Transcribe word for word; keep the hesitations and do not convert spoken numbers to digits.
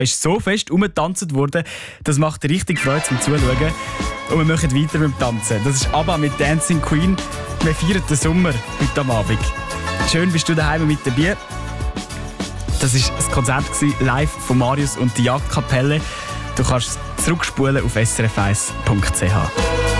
ist so fest umgetanzt worden, das macht richtig Freude zum Zuschauen. Und wir machen weiter mit dem Tanzen. Das ist ABBA mit Dancing Queen. Wir feiern den Sommer heute am Abend. Schön bist du daheim mit dabei. Das war das Konzert live von Marius und die Jagdkapelle. Du kannst zurückspulen auf s r f eins punkt c h.